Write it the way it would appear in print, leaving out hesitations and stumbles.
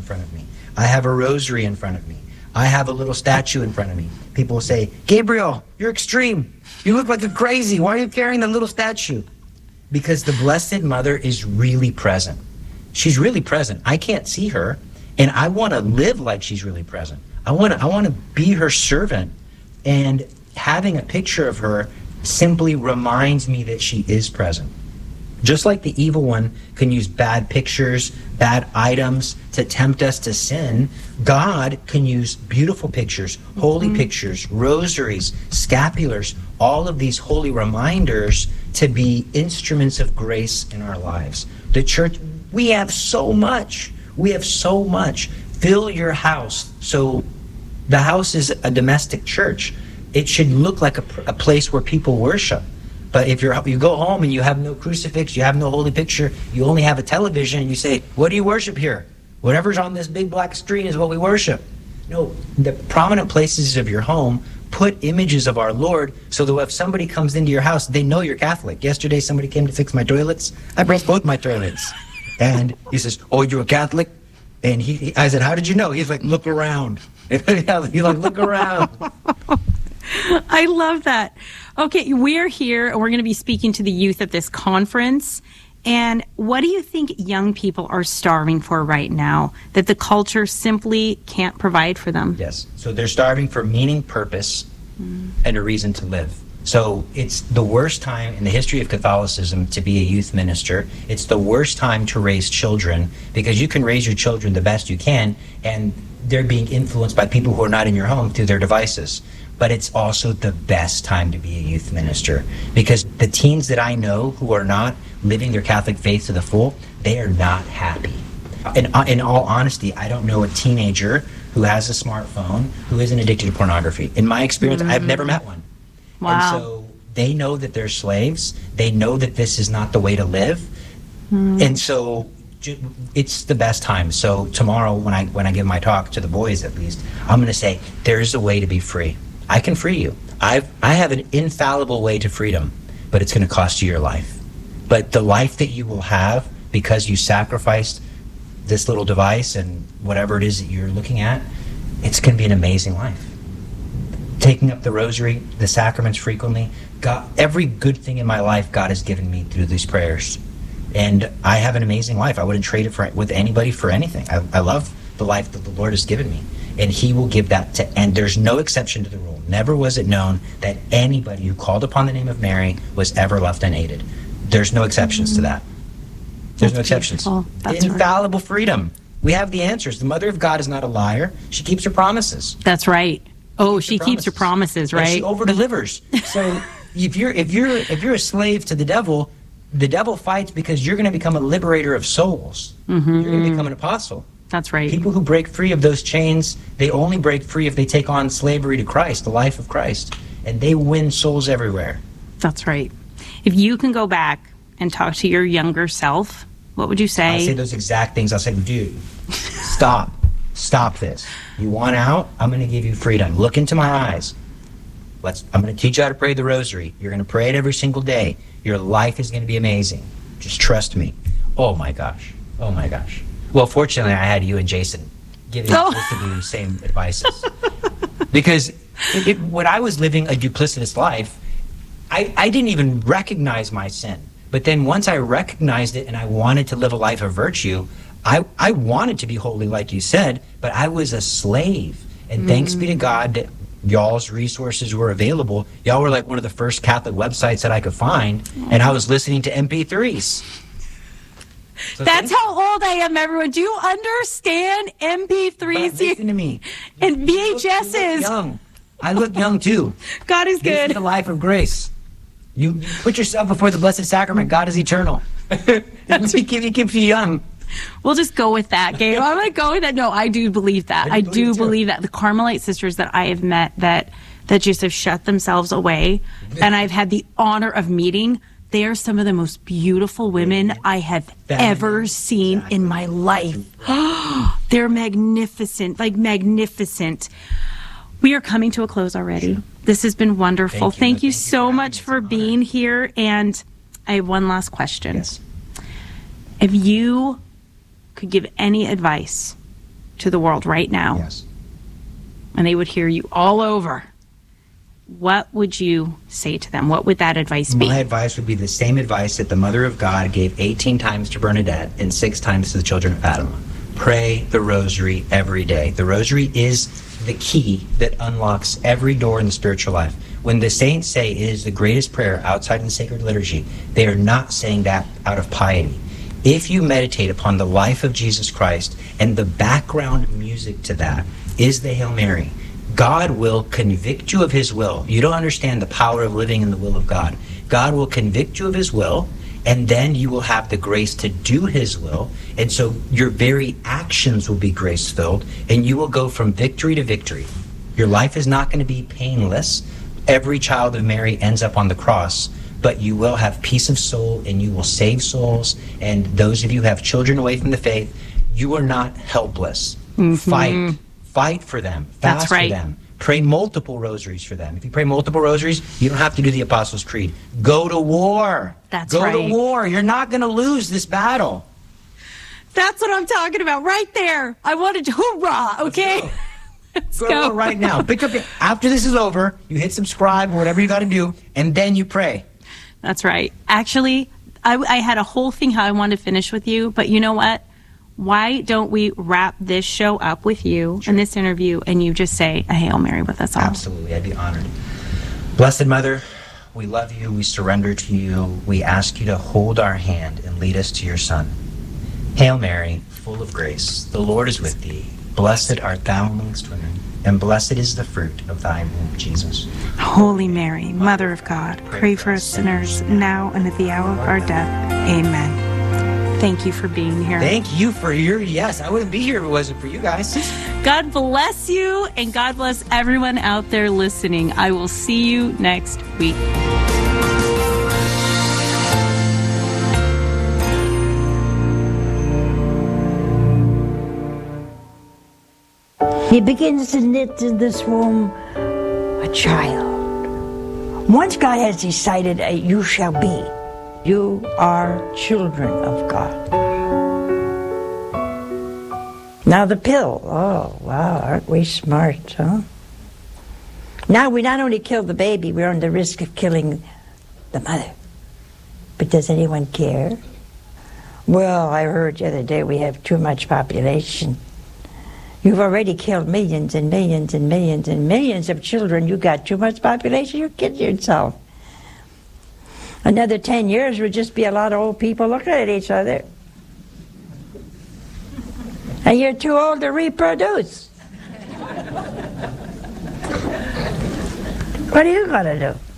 front of me. I have a rosary in front of me. I have a little statue in front of me. People will say, Gabriel, you're extreme. You look like a crazy. Why are you carrying the little statue? Because the Blessed Mother is really present. She's really present. I can't see her, and I want to live like she's really present. I want to be her servant, and having a picture of her simply reminds me that she is present. Just like the evil one can use bad pictures, bad items to tempt us to sin, God can use beautiful pictures, holy pictures, rosaries, scapulars, all of these holy reminders to be instruments of grace in our lives. The church, we have so much. We have so much. Fill your house. So the house is a domestic church. It should look like a place where people worship. But if you go home and you have no crucifix, you have no holy picture, you only have a television, and you say, what do you worship here? Whatever's on this big black screen is what we worship. No, the prominent places of your home, put images of our Lord so that if somebody comes into your house, they know you're Catholic. Yesterday, somebody came to fix my toilets. I broke both my toilets. And he says, oh, you're a Catholic? And I said, how did you know? He's like, look around. He's like, look around. I love that. Okay, we're here and we're going to be speaking to the youth at this conference. And what do you think young people are starving for right now that the culture simply can't provide for them? Yes. So they're starving for meaning, purpose, and a reason to live. So it's the worst time in the history of Catholicism to be a youth minister. It's the worst time to raise children because you can raise your children the best you can, and they're being influenced by people who are not in your home through their devices. But it's also the best time to be a youth minister because the teens that I know who are not living their Catholic faith to the full, they are not happy. In all honesty, I don't know a teenager who has a smartphone who isn't addicted to pornography. In my experience, I've never met one. Wow. And so they know that they're slaves. They know that this is not the way to live. And so it's the best time. So tomorrow when I give my talk to the boys, at least, I'm going to say, there's a way to be free. I can free you. I have an infallible way to freedom, but it's going to cost you your life. But the life that you will have because you sacrificed this little device and whatever it is that you're looking at, it's going to be an amazing life. Taking up the rosary, the sacraments frequently, God, every good thing in my life God has given me through these prayers. And I have an amazing life. I wouldn't trade it with anybody for anything. I love the life that the Lord has given me. And he will give that to, and there's no exception to the rule. Never was it known that anybody who called upon the name of Mary was ever left unaided. There's no exceptions to that. There's no exceptions. Infallible freedom. We have the answers. The Mother of God is not a liar. She keeps her promises. That's right. Oh, she keeps her promises, right? And she over-delivers. So if you're a slave to the devil fights because you're going to become a liberator of souls. You're going to become an apostle. That's right. People who break free of those chains, they only break free if they take on slavery to Christ, the life of Christ. And they win souls everywhere. That's right. If you can go back and talk to your younger self, what would you say? I'll say those exact things. I'll say, dude, stop this. You want out? I'm going to give you freedom. Look into my eyes. I'm going to teach you how to pray the rosary. You're going to pray it every single day. Your life is going to be amazing. Just trust me. Oh my gosh. Oh my gosh. Well, fortunately, I had you and Jason giving both of you the same advices. Because when I was living a duplicitous life, I didn't even recognize my sin. But then once I recognized it and I wanted to live a life of virtue, I wanted to be holy, like you said, but I was a slave. And thanks be to God that y'all's resources were available. Y'all were like one of the first Catholic websites that I could find, and I was listening to MP3s. So that's how old I am, everyone. Do you understand MP3s? Listen to me. And VHSs. You look young. I look young too. God is good. This is the life of grace. You put yourself before the Blessed Sacrament. God is eternal. He keeps you young. We'll just go with that, Gabe. I'm going to go with that. No, I do believe that. I do believe that. The Carmelite sisters that I have met that just have shut themselves away, and I've had the honor of meeting, they are some of the most beautiful women I have ever seen in my life. They're magnificent, like magnificent. We are coming to a close already. This has been wonderful. Thank you so much for being here. And I have one last question. Yes. If you could give any advice to the world right now, Yes. and they would hear you all over, what would you say to them? What would that advice be? My advice would be the same advice that the Mother of God gave 18 times to Bernadette and 6 times to the children of Fatima. Pray the rosary every day. The rosary is the key that unlocks every door in the spiritual life. When the saints say it is the greatest prayer outside in the sacred liturgy, they are not saying that out of piety. If you meditate upon the life of Jesus Christ and the background music to that is the Hail Mary, God will convict you of his will. You don't understand the power of living in the will of God. God will convict you of his will, and then you will have the grace to do his will. And so your very actions will be grace-filled, and you will go from victory to victory. Your life is not going to be painless. Every child of Mary ends up on the cross, but you will have peace of soul, and you will save souls. And those of you who have children away from the faith, you are not helpless. Fight for them. Fast That's right. for them. Pray multiple rosaries for them. If you pray multiple rosaries, you don't have to do the Apostles' Creed. Go to war. That's Go right. to war. You're not going to lose this battle. That's what I'm talking about right there. I wanted to hoorah, okay? Let's Go to war right now. Pick up after this is over, you hit subscribe or whatever you got to do, and then you pray. That's right. Actually, I had a whole thing how I wanted to finish with you, but you know what? Why don't we wrap this show up with you in this interview and you just say a Hail Mary with us all? Absolutely. I'd be honored. Blessed Mother, we love you. We surrender to you. We ask you to hold our hand and lead us to your Son. Hail Mary, full of grace, the Lord is with thee. Blessed art thou amongst women, and blessed is the fruit of thy womb, Jesus. Holy Mary, Mother of God, pray for us sinners now and at the hour of our death. Amen. Thank you for being here. Thank you for your yes. I wouldn't be here if it wasn't for you guys. God bless you, and God bless everyone out there listening. I will see you next week. He begins to knit in this womb a child. Once God has decided, you shall be. You are children of God. Now the pill. Oh, wow, aren't we smart, huh? Now we not only kill the baby, we're on the risk of killing the mother. But does anyone care? Well, I heard the other day we have too much population. You've already killed millions and millions and millions and millions of children. You got too much population, you're kidding yourself. Another 10 years would just be a lot of old people looking at each other. And you're too old to reproduce. What are you going to do?